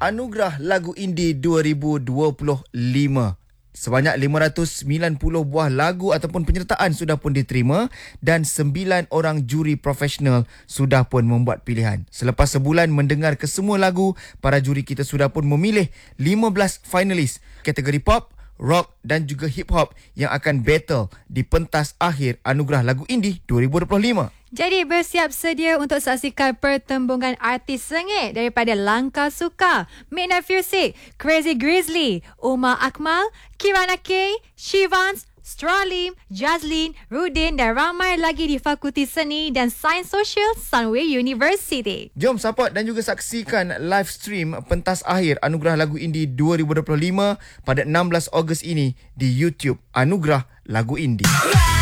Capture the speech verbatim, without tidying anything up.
Anugerah Lagu Indie dua ribu dua puluh lima. Sebanyak lima ratus sembilan puluh buah lagu ataupun penyertaan sudah pun diterima dan sembilan orang juri profesional sudah pun membuat pilihan. Selepas sebulan mendengar kesemua lagu, para juri kita sudah pun memilih lima belas finalis kategori pop, rock dan juga hip hop yang akan battle di pentas akhir Anugerah Lagu Indie dua ribu dua puluh lima. Jadi bersiap sedia untuk saksikan pertembungan artis sengit daripada Langkah Suka, Midnight Music, Crazy Grizzly, Umar Akmal, Kirana K, Shivans, Stralim, Jazlyn, Rudin dan ramai lagi di Fakulti Seni dan Sains Sosial Sunway University. Jom support dan juga saksikan live stream pentas akhir Anugerah Lagu Indie dua ribu dua puluh lima pada enam belas Ogos ini di YouTube Anugerah Lagu Indie.